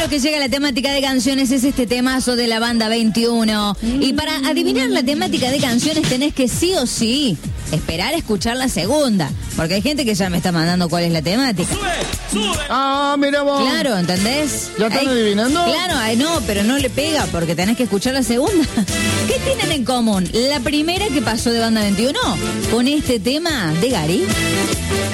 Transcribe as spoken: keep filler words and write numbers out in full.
primero que llega a la temática de canciones es este temazo de la banda veintiuno. Y para adivinar la temática de canciones tenés que sí o sí esperar a escuchar la segunda. Porque hay gente que ya me está mandando cuál es la temática. Ah, mira vos. Claro, ¿entendés? ¿Ya están Hay- adivinando? Claro, ay, no, pero no le pega porque tenés que escuchar la segunda. ¿Qué tienen en común? La primera que pasó de banda veintiuno con este tema de Gary.